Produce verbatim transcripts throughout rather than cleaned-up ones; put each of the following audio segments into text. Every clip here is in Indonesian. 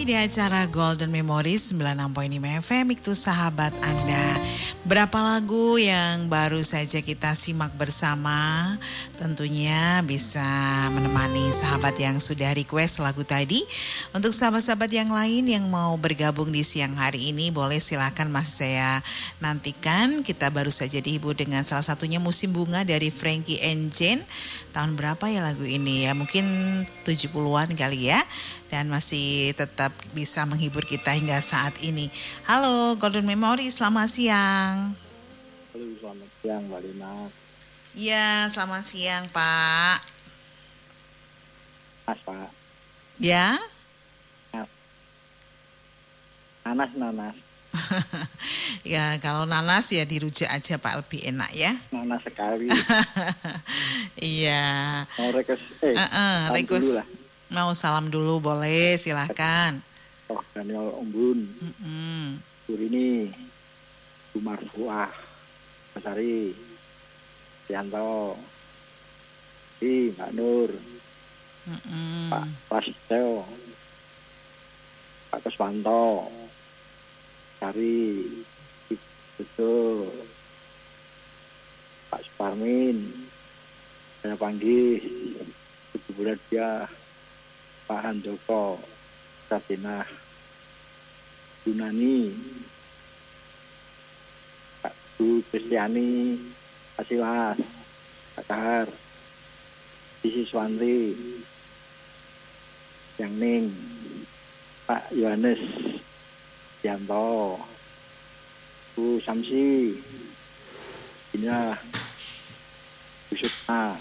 Masih di acara Golden Memories sembilan puluh enam koma lima F M, itu sahabat Anda. Berapa lagu yang baru saja kita simak bersama, tentunya bisa menemani sahabat yang sudah request lagu tadi. Untuk sahabat-sahabat yang lain yang mau bergabung di siang hari ini, boleh silakan masih saya nantikan. Kita baru saja dihibur dengan salah satunya Musim Bunga dari Frankie and Jane. Tahun berapa ya lagu ini ya? Mungkin tujuh puluhan kali ya. Dan masih tetap bisa menghibur kita hingga saat ini. Halo Golden Memory, selamat siang. Halo, selamat siang Mbak Lina. Ya, selamat siang Pak. Mas Pak. Ya? Nanas, nanas. Ya, kalau nanas ya dirujak aja Pak, lebih enak ya. Nanas sekali. Iya. Mau request, eh, uh-uh, request. Mau salam dulu boleh, silahkan. Oh, Daniel Umbun. Mm-mm. Turini, Umar Fuah, Masari, Yanto, si Mbak Nur, Mm-mm. Pak Prasetyo, Pak Kuswanto, Sari, Betul, Pak Suparmin, saya panggil, Ibu Budadia, Pak Handoko, Satina, Yunani, Pak Bu Kristiani, Pak Silas, Pak Kahar, Sisi Swanti, Yang Ning, Pak Yohanes, Yanto, Bu Samsi, Ina, Bu Sukma,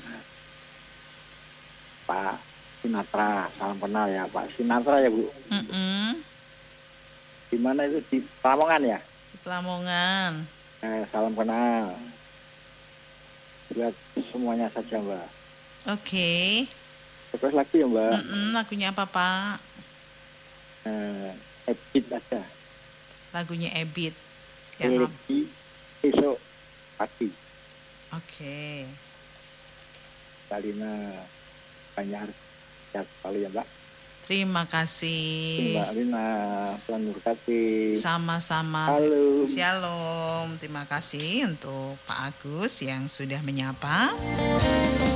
Pak Sinatra, salam kenal ya Pak Sinatra ya Bu. Mm-mm. Di mana itu, di Lamongan ya? Di Lamongan. Eh, salam kenal. Buat semuanya saja Mbak. Oke. Terus lagi ya Mbak. Mm-mm, lagunya apa Pak? Eh, Ebit aja. Lagunya Ebit. Yang Lagi esok pagi. Oke. Kalina banyak ya sekali ya Mbak. Terima kasih. Mbak Lina, Tuhan berkati. Sama-sama. Halo. Shalom. Terima kasih untuk Pak Agus yang sudah menyapa.